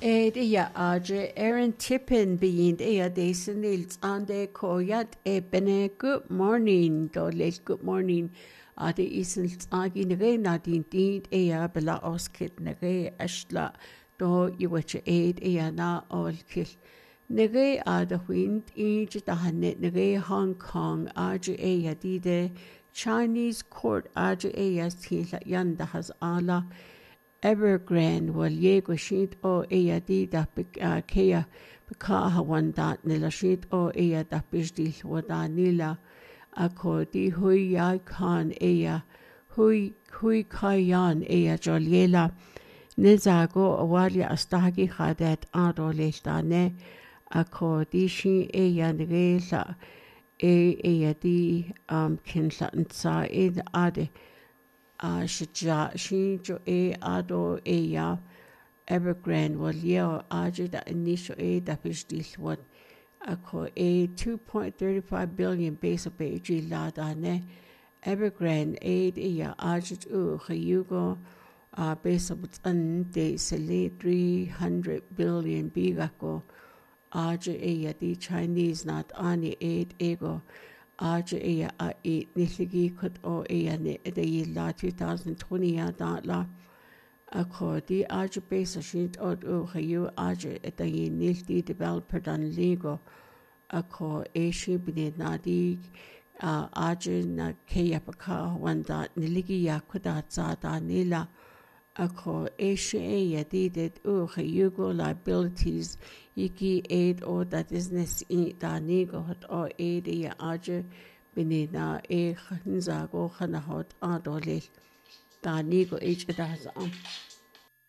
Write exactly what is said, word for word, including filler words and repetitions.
Ed ia adre Aaron Tippin being ea desenils ande koyat e bene good morning do les good morning ade isils agi nage nadin dint ea bela oskit nage ashla do iwache ed ea na olkil nage ada wind age da hanet nage Hong Kong adre ea dide Chinese court adre ea tila yanda has ala Evergrande wal yego shit o ea di da kea bekaha wanda nila shit o ea da bisdil wada nila ako di hui ya kan ea hui hui kayan ea joliela nizago awali astagi khadat ado lehtane ako di shi ea nigela e ea di um kinsa nsa ed ade Uh, shija shi jo e ado e ya Evergrande wal yeo aje da initial e da pishdil wat ako e two point three five billion base of e la da ne Evergrande e e ya aje u khayugo uh, base of an de sele three hundred billion biga ko aje e ya di Chinese not ani e ego Aja ea a e niligi kut o ea ne de la twenty twenty ya da la a ko di aja base shit o o hayu aja eta ye nilti developer dan lego a ko e shi bine na di a aja na ke ya pa wanda niligi ya kuda za da nila a ko e shi e ya di de o hayu go liabilities Iki aid o da business i da nego hot o aid ya aje bini na e khanza go khana hot adole da nego h da za